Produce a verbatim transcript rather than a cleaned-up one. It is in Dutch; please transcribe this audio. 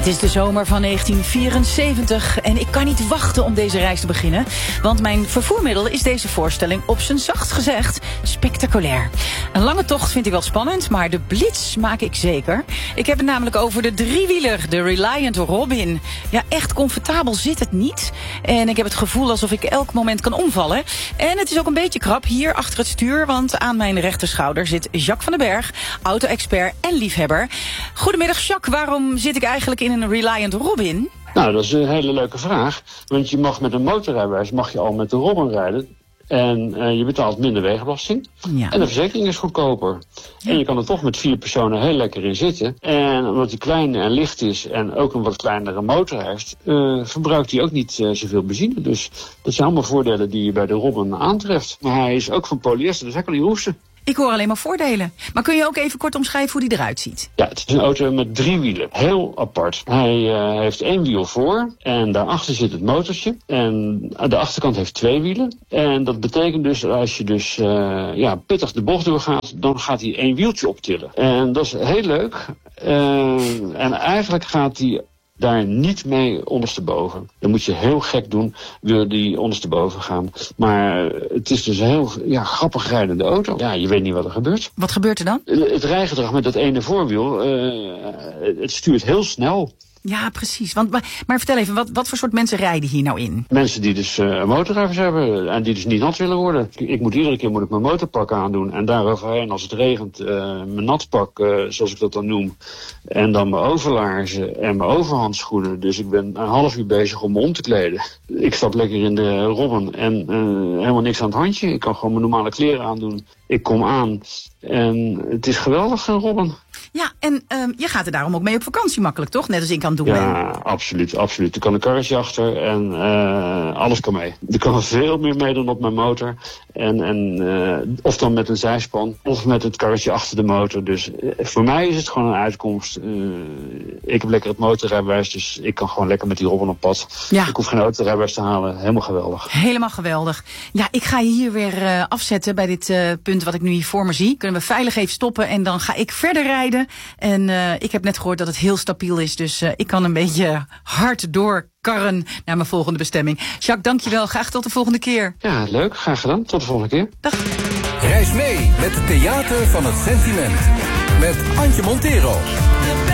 Het is de zomer van negentien vierenzeventig en ik kan niet wachten om deze reis te beginnen. Want mijn vervoermiddel is deze voorstelling op zijn zachtst gezegd spectaculair. Een lange tocht vind ik wel spannend, maar de blitz maak ik zeker. Ik heb het namelijk over de driewieler, de Reliant Robin. Ja, echt comfortabel zit het niet. En ik heb het gevoel alsof ik elk moment kan omvallen. En het is ook een beetje krap hier achter het stuur, want aan mijn rechterschouder zit Jacques van den Berg, auto-expert en liefhebber. Goedemiddag Jacques, waarom zit ik eigenlijk in een Reliant Robin? Nou, dat is een hele leuke vraag. Want je mag met een motorrijbewijs mag je al met de Robin rijden. En uh, je betaalt minder wegenbelasting. Ja. En de verzekering is goedkoper. Ja. En je kan er toch met vier personen heel lekker in zitten. En omdat hij klein en licht is en ook een wat kleinere motor heeft, uh, verbruikt hij ook niet uh, zoveel benzine. Dus dat zijn allemaal voordelen die je bij de Robin aantreft. Maar hij is ook van polyester, dus hij kan niet roesten. Ik hoor alleen maar voordelen. Maar kun je ook even kort omschrijven hoe die eruit ziet? Ja, het is een auto met drie wielen. Heel apart. Hij uh, heeft één wiel voor en daarachter zit het motortje. En de achterkant heeft twee wielen. En dat betekent dus dat als je dus uh, ja, pittig de bocht doorgaat, dan gaat hij één wieltje optillen. En dat is heel leuk. Uh, en eigenlijk gaat hij daar niet mee ondersteboven. Dan moet je heel gek doen, wil die ondersteboven gaan. Maar het is dus een heel ja, grappig rijdende auto. Ja, je weet niet wat er gebeurt. Wat gebeurt er dan? Het rijgedrag met dat ene voorwiel, uh, het stuurt heel snel. Ja, precies. Want, maar, maar vertel even, wat, wat voor soort mensen rijden hier nou in? Mensen die dus uh, motorrijvers hebben en die dus niet nat willen worden. Ik moet iedere keer moet ik mijn motorpak aandoen en daaroverheen als het regent uh, mijn natpak, uh, zoals ik dat dan noem. En dan mijn overlaarzen en mijn overhandschoenen. Dus ik ben een half uur bezig om me om te kleden. Ik stap lekker in de Robin en uh, helemaal niks aan het handje. Ik kan gewoon mijn normale kleren aandoen. Ik kom aan en het is geweldig, een Robin. Ja, en um, je gaat er daarom ook mee op vakantie makkelijk, toch? Net als ik kan doen. Ja, en... absoluut, absoluut. Er kan een karretje achter en uh, alles kan mee. Er kan veel meer mee dan op mijn motor. En, en, uh, of dan met een zijspan, of met het karretje achter de motor. Dus uh, voor mij is het gewoon een uitkomst. Uh, ik heb lekker het motorrijbewijs, dus ik kan gewoon lekker met die Robin op pad. Ja. Ik hoef geen autorijbewijs te halen. Helemaal geweldig. Helemaal geweldig. Ja, ik ga je hier weer uh, afzetten bij dit uh, punt wat ik nu hier voor me zie. Kunnen we veilig even stoppen en dan ga ik verder rijden. En uh, ik heb net gehoord dat het heel stabiel is, dus uh, ik kan een beetje hard doorkarren naar mijn volgende bestemming. Jacques, dankjewel. Graag tot de volgende keer. Ja, leuk. Graag gedaan. Tot de volgende keer. Dag. Reis mee met het Theater van het Sentiment. Met Antje Montero.